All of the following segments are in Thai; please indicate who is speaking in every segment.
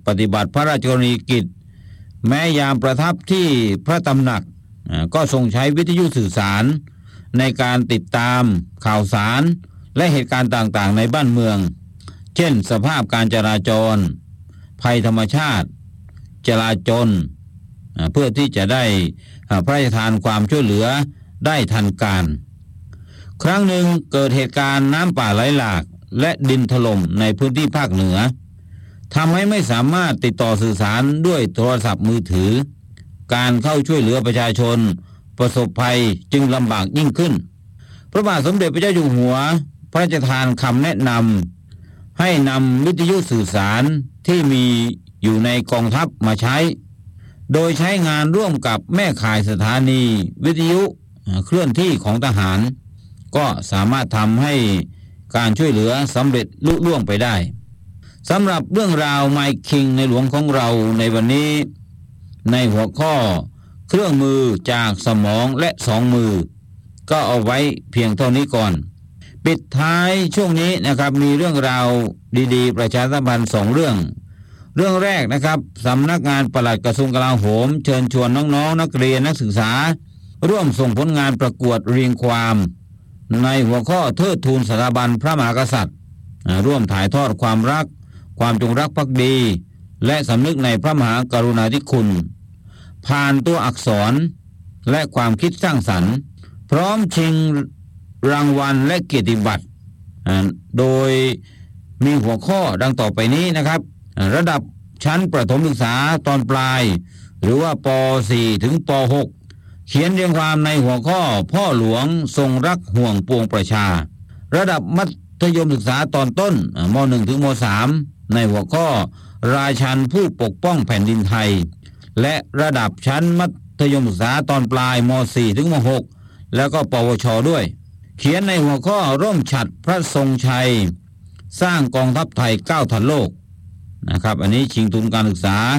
Speaker 1: ปฏิบัติพระราชกรณียกิจแม้ยามประทับที่พระตำหนักก็ทรงใช้วิทยุสื่อสารในการติดตามข่าวสารและเหตุการณ์ต่างๆในบ้านเมืองเช่นสภาพการจราจรภัยธรรมชาติจลาจลเพื่อที่จะได้พระราชทานความช่วยเหลือได้ทันการครั้งหนึ่งเกิดเหตุการณ์น้ำป่าไหลหลากและดินถล่มในพื้นที่ภาคเหนือทำให้ไม่สามารถติดต่อสื่อสารด้วยโทรศัพท์มือถือการเข้าช่วยเหลือประชาชนประสบภัยจึงลำบากยิ่งขึ้นพระบาทสมเด็จพระเจ้าอยู่หัวพระราชทานคำแนะนำให้นำวิทยุสื่อสารที่มีอยู่ในกองทัพมาใช้โดยใช้งานร่วมกับแม่ข่ายสถานีวิทยุเคลื่อนที่ของทหารก็สามารถทำให้การช่วยเหลือสำเร็จลุล่วงไปได้สำหรับเรื่องราวไมค์คิงในหลวงของเราในวันนี้ในหัวข้อเครื่องมือจากสมองและสองมือก็เอาไว้เพียงเท่านี้ก่อนปิดท้ายช่วงนี้นะครับมีเรื่องราวดีๆประชาสัมพันธ์2เรื่องแรกนะครับสำนักงานปลัดกระทรวงกลาโหมเชิญชวนน้องๆนักเรียนนักศึกษาร่วมส่งผลงานประกวดเรียงความในหัวข้อเทิดทูนสถาบันพระมหากษัตริย์ร่วมถ่ายทอดความรักความจงรักภักดีและสำนึกในพระมหากรุณาธิคุณผ่านตัวอักษรและความคิดสร้างสรรค์พร้อมชิงรางวัลและเกียรติบัตรโดยมีหัวข้อดังต่อไปนี้นะครับระดับชั้นประถมศึกษาตอนปลายหรือว่าป .4 ถึงป .6 เขียนเรียงความในหัวข้อพ่อหลวงทรงรักห่วงปวงประชาระดับมัธยมศึกษาตอนต้นม .1 ถึงม .3 ในหัวข้อราชันผู้ปกป้องแผ่นดินไทยและระดับชั้นมัธยมศึกษาตอนปลายม .4 ถึงม .6 แล้วก็ปวชด้วยเขียนในหัวข้อร่มฉัตรพระทรงชัยสร้างกองทัพไทยก้าวทันโลกนะครับอันนี้ชิงทุนการศึกษา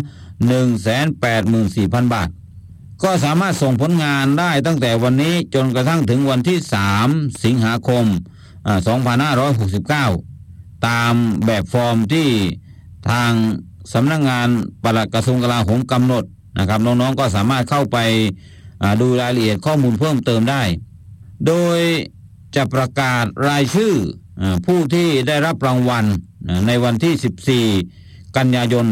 Speaker 1: 184,000 บาทก็สามารถส่งผลงานได้ตั้งแต่วันนี้จนกระทั่งถึงวันที่3สิงหาคม2569ตามแบบฟอร์มที่ทางสำนักงานปลัดกระทรวงกลาโหมกำหนดนะครับน้องๆก็สามารถเข้าไปดูรายละเอียดข้อมูลเพิ่มเติมได้โดยจะประกาศรายชื่อผู้ที่ได้รับรางวัลในวันที่14กันยายน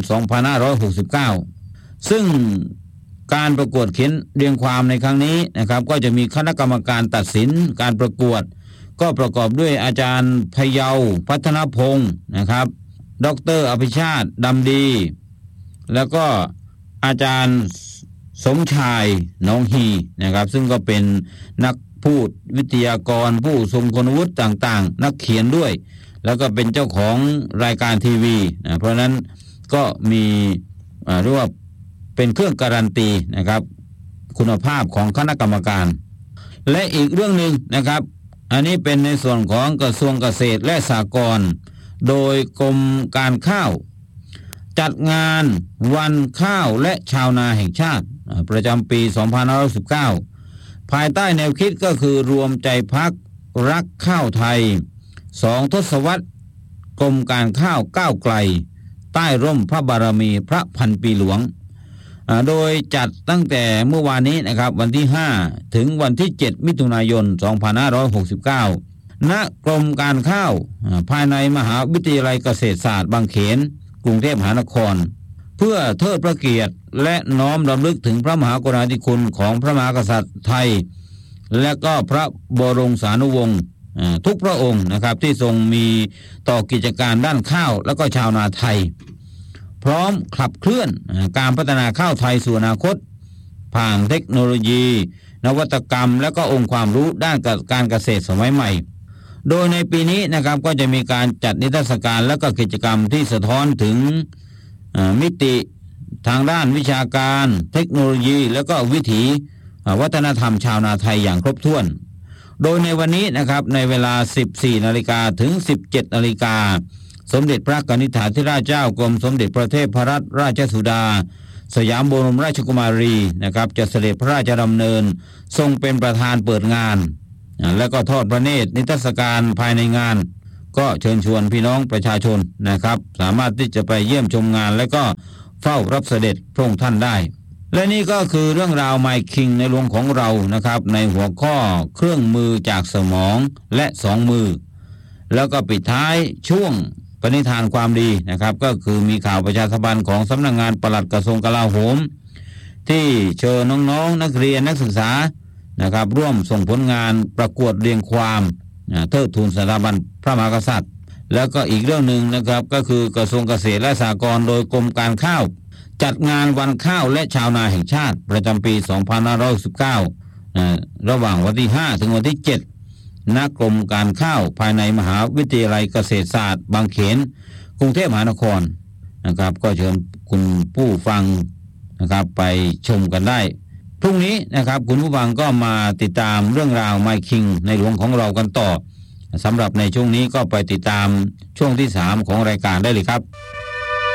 Speaker 1: 2569ซึ่งการประกวดเขียนเรียงความในครั้งนี้นะครับก็จะมีคณะกรรมการตัดสินการประกวดก็ประกอบด้วยอาจารย์พเยาพัฒนพงศ์นะครับดร.อภิชาติดำดีแล้วก็อาจารย์สมชายน้องฮีนะครับซึ่งก็เป็นนักพูดวิทยากรผู้ทรงคุณวุฒิต่างๆนักเขียนด้วยแล้วก็เป็นเจ้าของรายการทีวีเพราะนั้นก็มีเรียกว่าเป็นเครื่องการันตีนะครับคุณภาพของคณะกรรมการและอีกเรื่องหนึ่งนะครับอันนี้เป็นในส่วนของกระทรวงเกษตรและสหกรณ์โดยกรมการข้าวจัดงานวันข้าวและชาวนาแห่งชาติประจำปี2519ภายใต้แนวคิดก็คือรวมใจพักรักข้าวไทย2ทศวรรษกรมการข้าวก้าวไกลใต้ร่มพระบารมีพระพันปีหลวงโดยจัดตั้งแต่เมื่อวานนี้นะครับวันที่5ถึงวันที่7มิถุนายน2569ณกรมการข้าวภายในมหาวิทยาลัยเกษตรศาสตร์บางเขนกรุงเทพมหานครเพื่อเทิดพระเกียรติและน้อมรำลึกถึงพระมหากรุณาธิคุณของพระมหากษัตริย์ไทยและก็พระบรมสานุวงศ์ทุกพระองค์นะครับที่ทรงมีต่อกิจการด้านข้าวและก็ชาวนาไทยพร้อมขับเคลื่อนการพัฒนาข้าวไทยสู่อนาคตผ่านเทคโนโลยีนวัตกรรมและก็องค์ความรู้ด้านการเกษตรสมัยใหม่โดยในปีนี้นะครับก็จะมีการจัดนิทรรศการและก็กิจกรรมที่สะท้อนถึงมิติทางด้านวิชาการเทคโนโลยีและก็วิถีวัฒนธรรมชาวนาไทยอย่างครบถ้วนโดยในวันนี้นะครับในเวลา 14 นาฬิกาถึง 17 นาฬิกาสมเด็จพระกนิษฐาธิราชเจ้ากรมสมเด็จพระเทพรัตนราชสุดาสยามบรมราชกุมารีนะครับจะเสด็จพระราชดำเนินทรงเป็นประธานเปิดงานและก็ทอดพระเนตรนิทรรศการภายในงานก็เชิญชวนพี่น้องประชาชนนะครับสามารถที่จะไปเยี่ยมชมงานและก็เฝ้ารับเสด็จพระองค์ท่านได้และนี่ก็คือเรื่องราวไมค์คิงในหลวงของเรานะครับในหัวข้อเครื่องมือจากสมองและสองมือแล้วก็ปิดท้ายช่วงปณิธานความดีนะครับก็คือมีข่าวประชาสัมพันธ์ของสำนักงานปลัดกระทรวงกลาโหมที่เชิญน้องๆนักเรียนนักศึกษานะครับร่วมส่งผลงานประกวดเรียงความเทิดทูนสถาบันพระมหากษัตริย์แล้วก็อีกเรื่องหนึ่งนะครับก็คือกระทรวงเกษตรและสหกรณ์โดยกรมการข้าวจัดงานวันข้าวและชาวนาแห่งชาติประจำปี 2519 ระหว่างวันที่ 5 ถึงวันที่ 7 ณ กรมการข้าวภายในมหาวิทยาลัยเกษตรศาสตร์บางเขนกรุงเทพมหานครนะครับก็เชิญคุณผู้ฟังนะครับไปชมกันได้พรุ่งนี้นะครับคุณผู้ฟังก็มาติดตามเรื่องราวไมค์คิงในหลวงของเรากันต่อสำหรับในช่วงนี้ก็ไปติดตามช่วงที่ 3 ของรายการได้เลยครับ